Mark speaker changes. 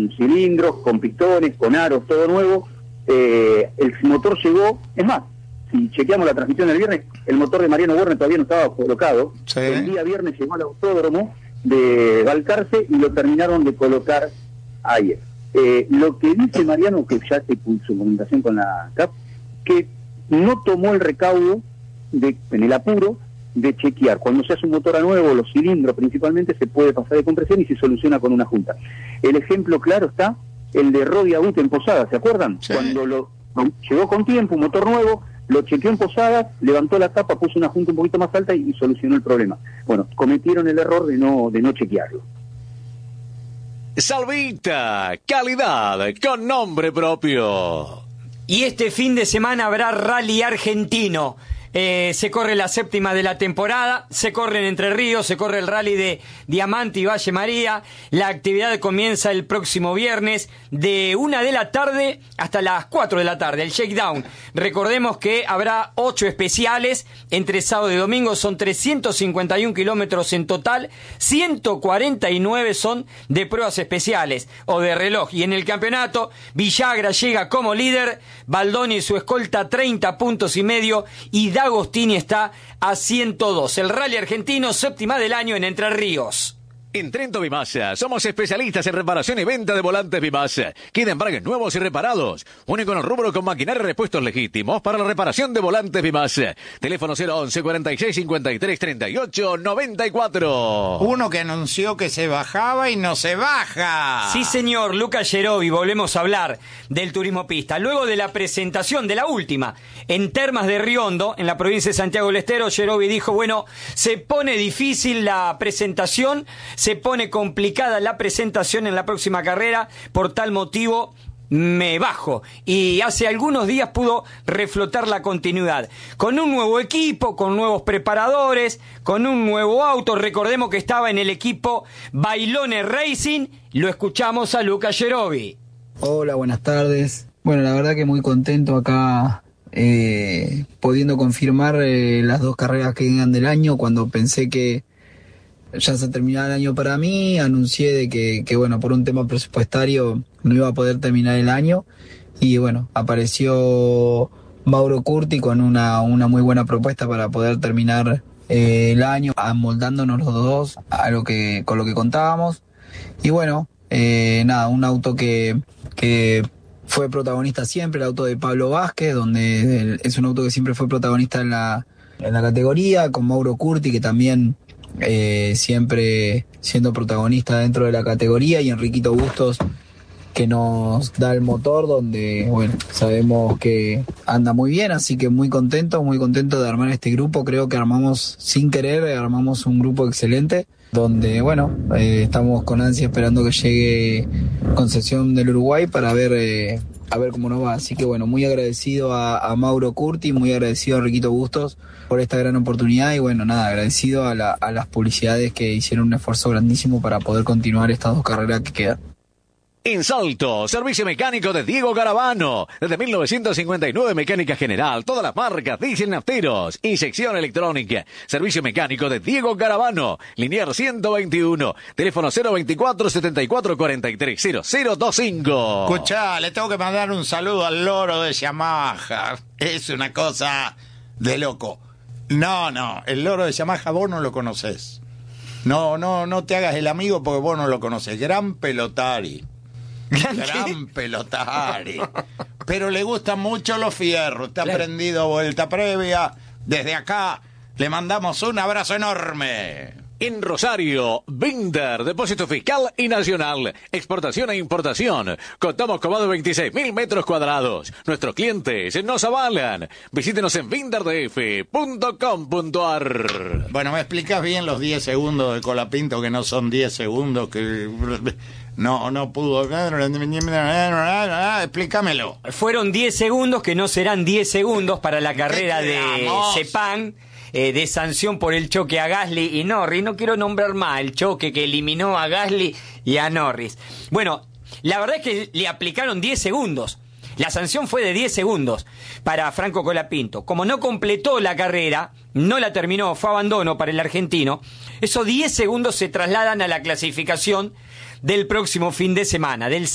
Speaker 1: con cilindros, con pistones, con aros, todo nuevo. El motor llegó, es más, si chequeamos la transmisión del viernes, el motor de Mariano Werner todavía no estaba colocado.
Speaker 2: Sí.
Speaker 1: El día viernes llegó al autódromo de Balcarce y lo terminaron de colocar ayer. Lo que dice Mariano, que ya se puso en comunicación con la CAP, que no tomó el recaudo en el apuro de chequear. Cuando se hace un motor a nuevo, los cilindros principalmente, se puede pasar de compresión y se soluciona con una junta. El ejemplo claro está el de Rodi Agut en Posadas, ¿se acuerdan? Sí. Cuando llegó con tiempo, un motor nuevo, lo chequeó en Posadas, levantó la tapa, puso una junta un poquito más alta y solucionó el problema. Bueno, cometieron el error de no chequearlo.
Speaker 3: Salvita, calidad con nombre propio.
Speaker 4: Y este fin de semana habrá rally argentino. Se corre la 7ª de la temporada, se corre en Entre Ríos, se corre el rally de Diamante y Valle María. La actividad comienza el próximo viernes de 1 de la tarde hasta las 4 de la tarde, el shakedown. Recordemos que habrá 8 especiales entre sábado y domingo, son 351 kilómetros en total, 149 son de pruebas especiales o de reloj. Y en el campeonato, Villagra llega como líder, Baldoni y su escolta 30 puntos y medio y Agostini está a 102. El rally argentino, 7ª del año en Entre Ríos.
Speaker 3: En Trento Bimasa somos especialistas en reparación y venta de volantes Bimasa. Queda embragues nuevos y reparados. Único en el rubro con maquinaria y repuestos legítimos para la reparación de volantes Bimasa. Teléfono 011 46 53 38 94.
Speaker 2: Uno que anunció que se bajaba y no se baja.
Speaker 4: Sí, señor, Lucas Gerovi. Volvemos a hablar del turismo pista. Luego de la presentación de la última en Termas de Riondo, en la provincia de Santiago del Estero, Gerovi dijo, bueno, se pone difícil la presentación, se pone complicada la presentación en la próxima carrera, por tal motivo me bajo. Y hace algunos días pudo reflotar la continuidad. Con un nuevo equipo, con nuevos preparadores, con un nuevo auto. Recordemos que estaba en el equipo Bailone Racing. Lo escuchamos a Lucas Gerovi.
Speaker 5: Hola, buenas tardes. Bueno, la verdad que muy contento acá pudiendo confirmar las 2 carreras que quedan del año. Cuando pensé que ya se terminaba el año para mí, anuncié de que bueno, por un tema presupuestario no iba a poder terminar el año y bueno, apareció Mauro Curti con una muy buena propuesta para poder terminar el año, amoldándonos los dos a con lo que contábamos y bueno, nada, un auto que fue protagonista siempre, el auto de Pablo Vázquez, donde es un auto que siempre fue protagonista en la categoría, con Mauro Curti, que también siempre siendo protagonista dentro de la categoría, y Enriquito Bustos, que nos da el motor, donde bueno, sabemos que anda muy bien, así que muy contento de armar este grupo. Creo que armamos sin querer, armamos un grupo excelente, donde bueno, estamos con ansia esperando que llegue Concepción del Uruguay para ver cómo nos va. Así que bueno, muy agradecido a Mauro Curti, muy agradecido a Enriquito Bustos por esta gran oportunidad y bueno, nada, agradecido a las publicidades que hicieron un esfuerzo grandísimo para poder continuar estas 2 carreras que quedan.
Speaker 3: En Salto, servicio mecánico de Diego Garavano. Desde 1959, mecánica general, todas las marcas, diésel, nafteros y sección electrónica. Servicio mecánico de Diego Garavano. Liniers 121. Teléfono 024 74 43 0025.
Speaker 2: Escuchá, le tengo que mandar un saludo al loro de Yamaha. Es una cosa de loco. No, el loro de Yamaha vos no lo conocés. No te hagas el amigo porque vos no lo conocés. Gran pelotari. Gran pelotari. Pero le gustan mucho los fierros. Te ha aprendido vuelta previa. Desde acá le mandamos un abrazo enorme.
Speaker 3: En Rosario, Binder, depósito fiscal y nacional, exportación e importación. Contamos con más de 26.000 metros cuadrados. Nuestros clientes nos avalan. Visítenos en binderdf.com.ar.
Speaker 2: Bueno, ¿me explicas bien los 10 segundos de Colapinto, que no son 10 segundos, que no pudo? Explícamelo.
Speaker 4: Fueron 10 segundos que no serán 10 segundos para la carrera de Sepang. De sanción por el choque a Gasly y Norris. No quiero nombrar más el choque que eliminó a Gasly y a Norris. Bueno, la verdad es que le aplicaron 10 segundos. La sanción fue de 10 segundos para Franco Colapinto. Como no completó la carrera, no la terminó, fue abandono para el argentino, esos 10 segundos se trasladan a la clasificación del próximo fin de semana, del